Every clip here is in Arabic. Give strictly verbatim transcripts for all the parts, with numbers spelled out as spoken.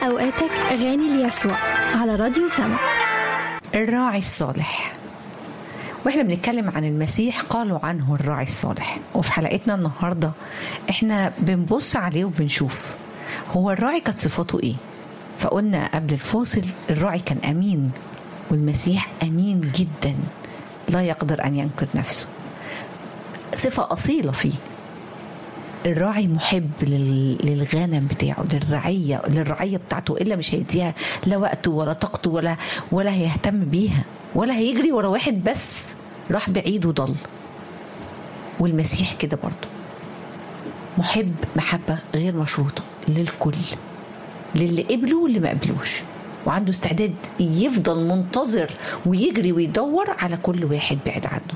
أوقاتك أغاني ليسوع على راديو سما. الراعي الصالح. واحنا بنتكلم عن المسيح قالوا عنه الراعي الصالح، وفي حلقتنا النهاردة احنا بنبص عليه وبنشوف هو الراعي كانت صفاته ايه. فقلنا قبل الفاصل الراعي كان أمين، والمسيح أمين جدا لا يقدر أن ينكر نفسه، صفة أصيلة فيه. الراعي محب للغنم بتاعه، للرعية للرعية بتاعته، إلا مش هيديها لا وقته ولا طاقته ولا ولا هيهتم بيها، ولا هيجري ورا واحد بس راح بعيد وضل. والمسيح كده برضه محب محبة غير مشروطة للكل، للي قبله واللي ما قبلوش، وعنده استعداد يفضل منتظر ويجري ويدور على كل واحد بعيد عنه.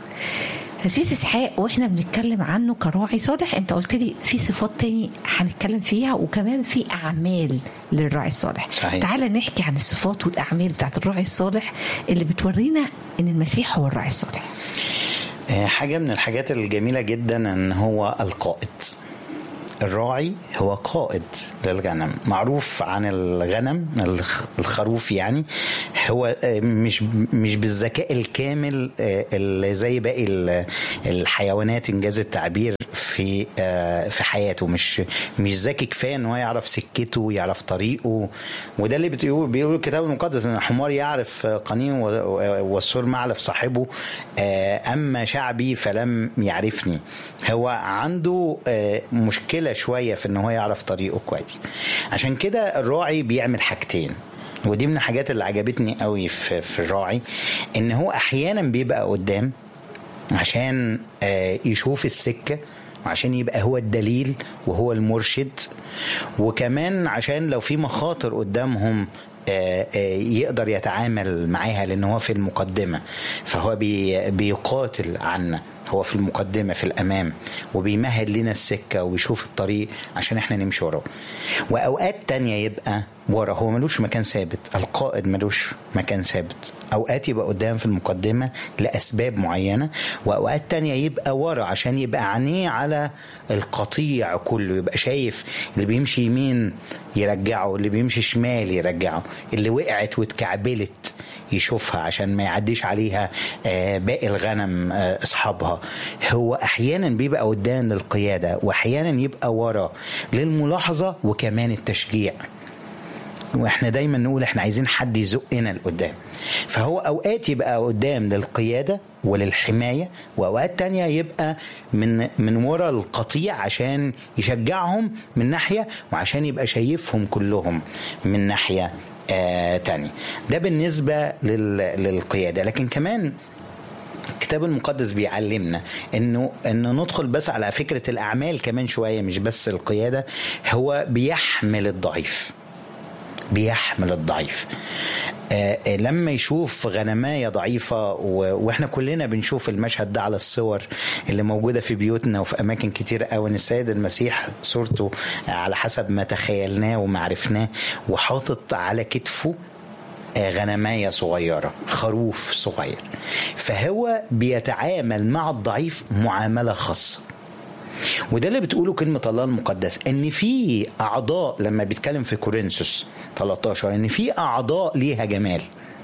أسيس إسحاق، وإحنا بنتكلم عنه كراعي صالح، أنت قلت لي في صفات تاني هنتكلم فيها، وكمان في أعمال للراعي الصالح. صحيح. تعالى نحكي عن الصفات والأعمال بتاعت الراعي الصالح اللي بتورينا إن المسيح هو الراعي الصالح. حاجة من الحاجات الجميلة جدا أن هو القائد. الراعي هو قائد للغنم. معروف عن الغنم الخروف، يعني هو مش مش بالذكاء الكامل اللي زي باقي الحيوانات انجاز التعبير في في حياته، مش مش ذكي كفايه ان هو يعرف سكته ويعرف طريقه. وده اللي بيقول بيقول الكتاب المقدس ان الحمار يعرف قنين والسور معلف صاحبه، اما شعبي فلم يعرفني. هو عنده مشكله شويه في ان هو يعرف طريقه كويس. عشان كده الراعي بيعمل حاجتين، ودي من الحاجات اللي عجبتني قوي في, في الراعي، ان هو احيانا بيبقى قدام عشان يشوف السكه، وعشان يبقى هو الدليل وهو المرشد، وكمان عشان لو في مخاطر قدامهم يقدر يتعامل معاها، لأنه هو في المقدمة، فهو بيقاتل عنا، هو في المقدمة في الأمام، وبيمهد لنا السكة وبيشوف الطريق عشان احنا نمشي وراه. وأوقات تانية يبقى ورا، هو ملوش مكان ثابت. القائد ملوش مكان ثابت، أوقات يبقى قدام في المقدمة لأسباب معينة، وأوقات تانية يبقى ورا عشان يبقى عينيه على القطيع كله، يبقى شايف اللي بيمشي يمين يرجعه، اللي بيمشي شمال يرجعه، اللي وقعت واتكعبلت يشوفها عشان ما يعديش عليها باقي الغنم أصحابها. هو أحيانا بيبقى قدام للقيادة، وأحيانا يبقى ورا للملاحظة وكمان التشجيع. واحنا دايما نقول احنا عايزين حد يزقنا لقدام، فهو اوقات يبقى قدام للقيادة وللحماية، واوقات تانية يبقى من من وراء القطيع عشان يشجعهم من ناحية، وعشان يبقى شايفهم كلهم من ناحية آه تانية. ده بالنسبة للقيادة. لكن كمان الكتاب المقدس بيعلمنا انه انه ندخل بس على فكرة الاعمال كمان شوية، مش بس القيادة. هو بيحمل الضعيف، بيحمل الضعيف. آه لما يشوف غنماية ضعيفة، واحنا كلنا بنشوف المشهد ده على الصور اللي موجودة في بيوتنا وفي أماكن كتير قوي، ان السيد المسيح صورته على حسب ما تخيلناه ومعرفناه، وحاطط على كتفه غنماية صغيرة، خروف صغير. فهو بيتعامل مع الضعيف معاملة خاصة. وده اللي بتقوله كلمة الله المقدس، ان في اعضاء، لما بيتكلم في كورنثوس ثلاثة عشر ان في اعضاء ليها جمال،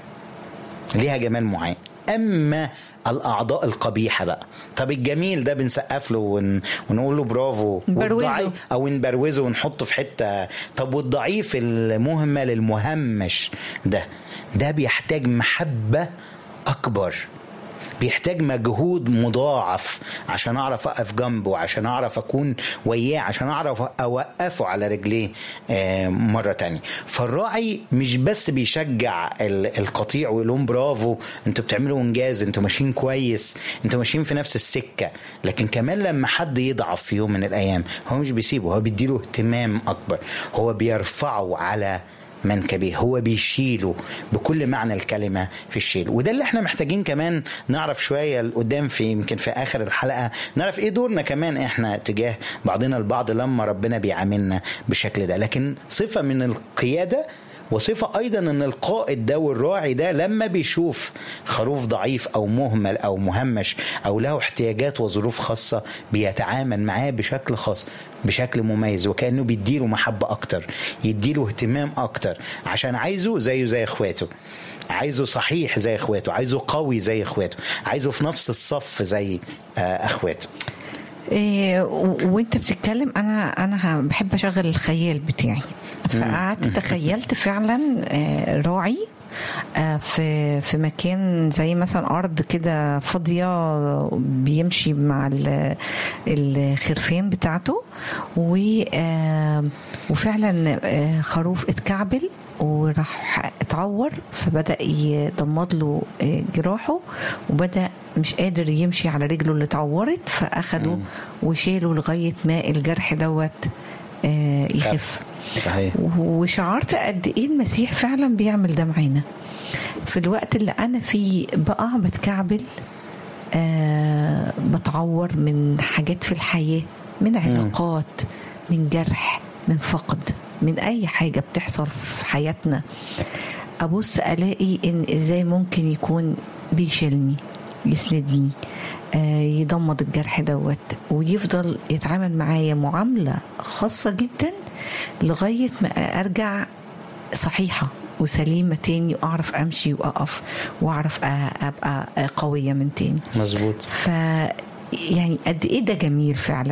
ليها جمال معين. اما الاعضاء القبيحة بقى، طب الجميل ده بنسقف له ون... ونقول له برافو، والضعيف او نبروزه ونحطه في حتة. طب والضعيف المهمل المهمش ده ده بيحتاج محبة اكبر، بيحتاج مجهود مضاعف عشان أعرف أقف جنبه، عشان أعرف أكون وياه، عشان أعرف أوقفه على رجليه مرة تانية. فالراعي مش بس بيشجع القطيع ويقولون برافو، انتوا بتعملوا إنجاز، انتوا ماشيين كويس، انتوا ماشيين في نفس السكة. لكن كمان لما حد يضعف في يوم من الأيام، هو مش بيسيبه، هو بيديله اهتمام أكبر، هو بيرفعه على منكبه، هو بيشيله بكل معنى الكلمة في الشيل. وده اللي احنا محتاجين كمان نعرف شوية لقدام، في يمكن في آخر الحلقة نعرف ايه دورنا كمان احنا تجاه بعضنا البعض لما ربنا بيعاملنا بالشكل ده. لكن صفة من القيادة وصفة أيضا أن القائد ده والراعي ده لما بيشوف خروف ضعيف أو مهمل أو مهمش أو له احتياجات وظروف خاصة بيتعامل معاه بشكل خاص بشكل مميز، وكأنه بيديله محبة أكتر، يديله اهتمام أكتر، عشان عايزه زيه زي إخواته، عايزه صحيح زي إخواته، عايزه قوي زي إخواته، عايزه في نفس الصف زي أخواته. إيه وانت بتتكلم انا انا بحب اشغل الخيال بتاعي، فقعدت تخيلت فعلا راعي في في مكان زي مثلا ارض كده فاضيه بيمشي مع الخرفان بتاعته، وفعلا خروف اتكعبل وراح اتعور، فبدأ يضمد له جراحه وبدأ مش قادر يمشي على رجله اللي اتعورت، فأخده وشيله لغاية ما الجرح دوت يخف. صحيح. وشعرت قد ايه المسيح فعلا بيعمل ده معانا في الوقت اللي انا فيه بقى بتكعبل، آه بتعور من حاجات في الحياة، من علاقات، من جرح، من فقد، من اي حاجة بتحصل في حياتنا. ابص الاقي ان ازاي ممكن يكون بيشيلني، يسندني، آه يضمد الجرح دوت، ويفضل يتعامل معايا معاملة خاصة جدا لغاية ما ارجع صحيحة وسليمة تاني، واعرف امشي واقف واعرف ابقى قوية من تاني. مظبوط. ف يعني قد ايه ده جميل فعلا.